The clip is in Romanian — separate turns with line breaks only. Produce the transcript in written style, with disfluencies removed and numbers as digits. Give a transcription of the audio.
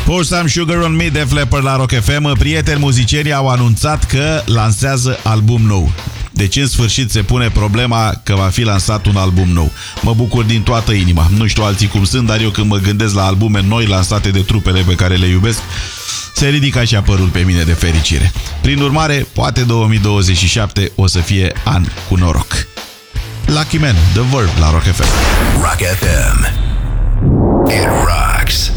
Pour Some Sugar on Me, Def Leppard la Rock FM. Prieteni muzicieni au anunțat că lansează album nou. Deci în sfârșit se pune problema că va fi lansat un album nou. Mă bucur din toată inima. Nu știu alții cum sunt, dar eu când mă gândesc la albume noi lansate de trupele pe care le iubesc, se ridică așa părul pe mine de fericire. Prin urmare, poate 2027 o să fie an cu noroc. Lucky Man, The Verb la Rock FM.
Rock FM. It rocks.